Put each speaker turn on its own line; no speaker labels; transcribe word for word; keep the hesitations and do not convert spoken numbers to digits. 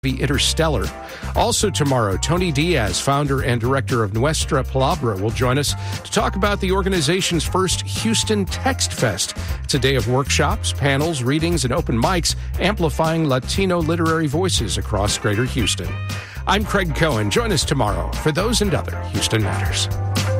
Interstellar. Also tomorrow, Tony Diaz, founder and director of Nuestra Palabra, will join us to talk about the organization's first Houston Text Fest. It's a day of workshops, panels, readings, and open mics amplifying Latino literary voices across Greater Houston. I'm Craig Cohen. Join us tomorrow for those and other Houston Matters.